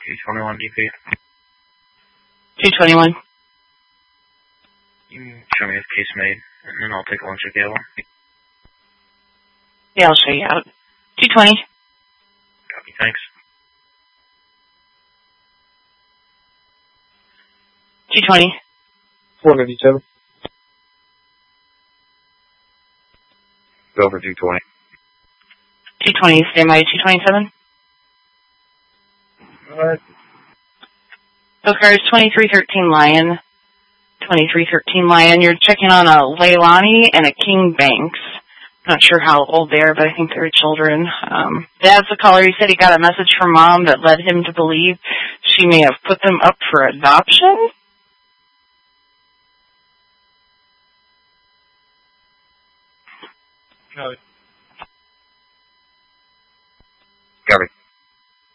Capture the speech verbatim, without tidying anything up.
two twenty-one D P. two twenty-one. You can show me his case made, and then I'll take a lunch at Gale. Yeah, I'll show you out. two twenty. Copy, thanks. two twenty. four ninety-seven. Go for two twenty. two twenty, stand by two twenty-seven. Alright. So cars twenty-three thirteen Lion. twenty-three thirteen Lion. You're checking on a Leilani and a King Banks. Not sure how old they are, but I think they're children. Um, Dad's the caller. He said he got a message from Mom that led him to believe she may have put them up for adoption. Copy. Copy.